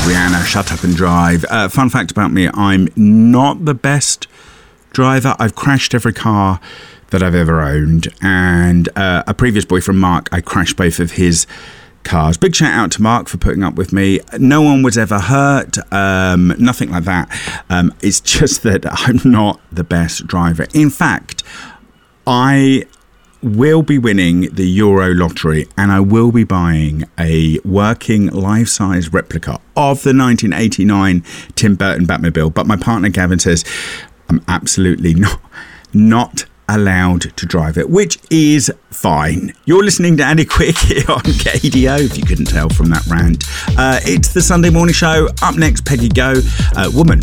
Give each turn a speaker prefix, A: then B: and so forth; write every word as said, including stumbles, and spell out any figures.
A: Rihanna, Shut Up and Drive. Uh, fun fact about me, I'm not the best driver. I've crashed every car that I've ever owned. And uh, a previous boyfriend, Mark, I crashed both of his cars. Big shout out to Mark for putting up with me. No one was ever hurt, um, nothing like that. Um, it's just that I'm not the best driver. In fact, I will be winning the Euro lottery and I will be buying a working life-size replica of the nineteen eighty-nine Tim Burton Batmobile. But my partner Gavin says I'm absolutely not not allowed to drive it, which is fine. You're listening to Andy Quick here on K D O, if you couldn't tell from that rant. Uh, it's the Sunday morning show. Up next, Peggy Go, uh, Woman